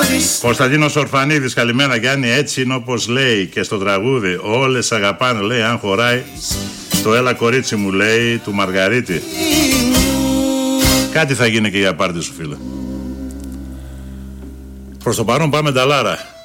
Κωνσταντίνος Ορφανίδης, καλημέρα Γιάννη. Έτσι είναι όπως λέει και στο τραγούδι. Όλες αγαπάνε, λέει, αν χωράει. Το έλα κορίτσι μου, λέει, του Μαργαρίτη. Κάτι θα γίνει και για πάρτι σου, φίλε. Προς το παρόν πάμε Νταλάρα.